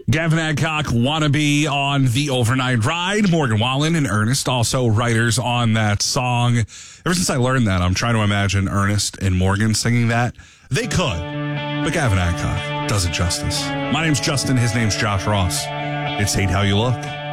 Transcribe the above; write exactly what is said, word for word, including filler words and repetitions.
Gavin Adcock, Wannabe on the Overnight Ride. Morgan Wallen and Ernest, also writers on that song. Ever since I learned that, I'm trying to imagine Ernest and Morgan singing that. They could, but Gavin Adcock does it justice. My name's Justin. His name's Josh Ross. It's Hate How You Look.